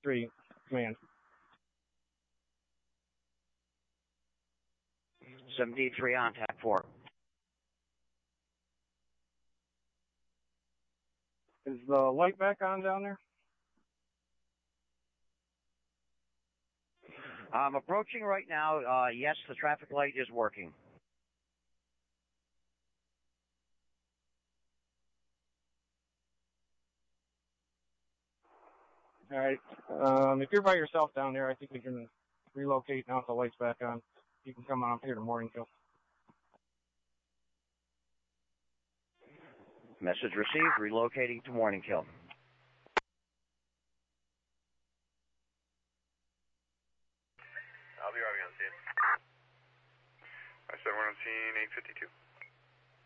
73, command. 73 on TAC 4. Is the light back on down there? I'm approaching right now. Yes, the traffic light is working. All right. If you're by yourself down there, I think we can relocate now that the light's back on. You can come on up here to Morning Kill. Message received. Relocating to Morning Kill. I'll be arriving on scene. I said we're on scene 852.